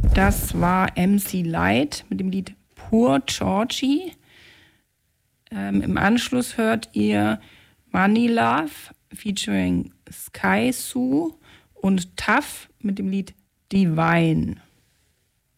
Das war MC Light mit dem Lied Poor Georgie. Im Anschluss hört ihr Money Love featuring Sky Sue und Tough mit dem Lied Divine.